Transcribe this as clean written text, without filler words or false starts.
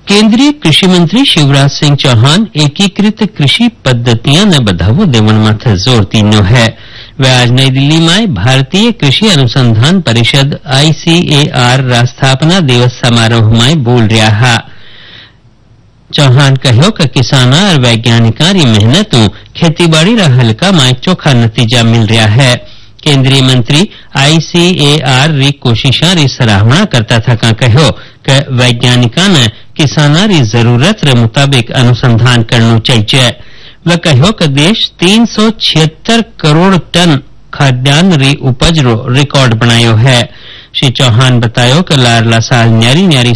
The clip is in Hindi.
केंद्रीय कृषि मंत्री शिवराज सिंह चौहान एकीकृत कृषि पद्धतियां ने बढ़ावो देवण माथे जोर दीनो है। वे आज नई दिल्ली में भारतीय कृषि अनुसंधान परिषद ICAR स्थापना दिवस समारोह में बोल रहा है। चौहान कहो कि किसाना और वैज्ञानिका री मेहनतों खेतीबाड़ी रा हल्का में चोखा नतीजा मिल रहा है। केंद्रीय मंत्री ICAR री कोशिशा री सराहना करता था कहो कि वैज्ञानिका ने किसाना री जरूरत रे मुताबिक अनुसंधान करना चाहिए। वे कहो कि देश 376 करोड़ टन खाद्यान्न री उपज रो रिकॉर्ड बनायो है। श्री चौहान बतायो कि लारला साल न्यारी